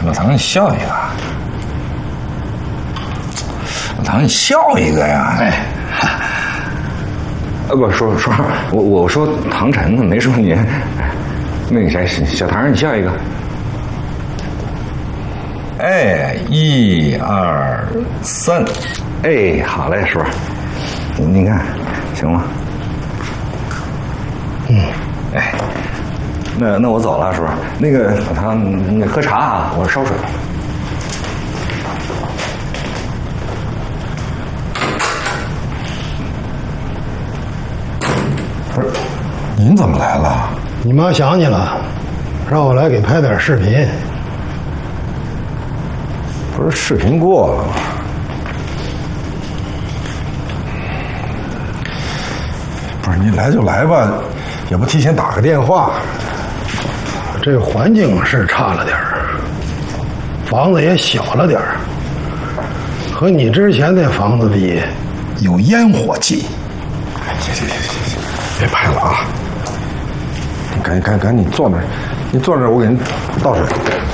老唐，你笑一个。老唐，你笑一个呀！哎，不说，我说唐晨呢，没说你。那个谁，小唐，你笑一个。哎，1、2、3，哎，好嘞，叔，你看，行吗？哎，那我走了，叔。那个老唐，你喝茶啊，我烧水。不是，您怎么来了？ 你妈想你了，让我来给拍点视频。 不是视频过了吗？不是，你来就来吧，也不提前打个电话。 这环境是差了点儿，房子也小了点儿，和你之前那房子比， 有烟火气。哎，行，别拍了啊！你赶紧坐那儿，你坐那儿，我给您倒水。